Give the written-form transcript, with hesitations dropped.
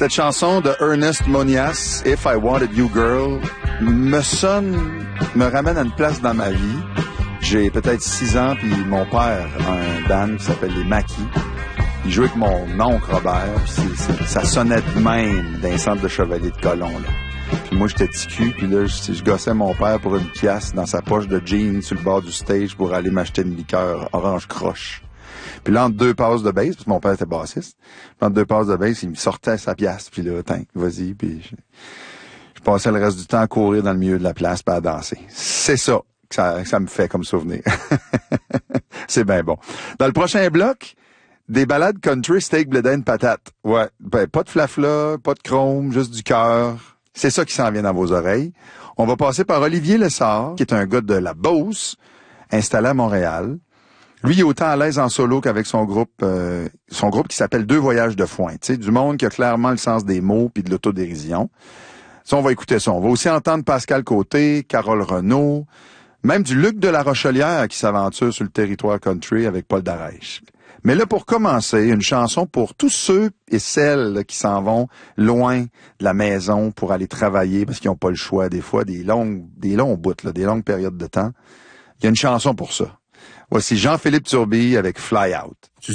Cette chanson de Ernest Monias, If I Wanted You Girl, me ramène à une place dans ma vie. J'ai peut-être 6 ans, puis mon père a un band qui s'appelle les Maquis. Il jouait avec mon oncle Robert, puis ça sonnait de même d'un centre de Chevalier de Colomb, là. Puis moi, j'étais petit cul, puis là, je gossais mon père pour une pièce dans sa poche de jeans sur le bord du stage pour aller m'acheter une liqueur orange croche. Puis là, entre 2 passes de bass, parce que mon père était bassiste, puis entre 2 passes de bass, il me sortait sa pièce, puis là, tiens, vas-y, puis je passais le reste du temps à courir dans le milieu de la place puis à danser. C'est ça que ça me fait comme souvenir. C'est bien bon. Dans le prochain bloc, des ballades country, steak, blé d'Inde, patate. Ouais, ben, pas de flafla, pas de chrome, juste du cœur. C'est ça qui s'en vient dans vos oreilles. On va passer par Olivier Lessard, qui est un gars de la Beauce, installé à Montréal. Lui, il est autant à l'aise en solo qu'avec son groupe qui s'appelle Deux Voyages de Foin. Tu sais, du monde qui a clairement le sens des mots puis de l'autodérision. Ça, on va écouter ça. On va aussi entendre Pascal Côté, Carole Renaud, même du Luc de la Rochelière qui s'aventure sur le territoire country avec Paul Darèche. Mais là, pour commencer, une chanson pour tous ceux et celles là, qui s'en vont loin de la maison pour aller travailler parce qu'ils n'ont pas le choix, des fois, des longs bouts, là, des longues périodes de temps. Il y a une chanson pour ça. Voici Jean-Philippe Turbille avec Fly Out.